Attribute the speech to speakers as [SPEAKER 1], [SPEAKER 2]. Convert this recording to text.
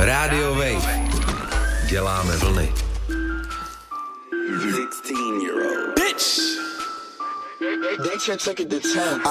[SPEAKER 1] Radio Wave. Děláme vlny.
[SPEAKER 2] 16-year-old bitch. They took it to 10.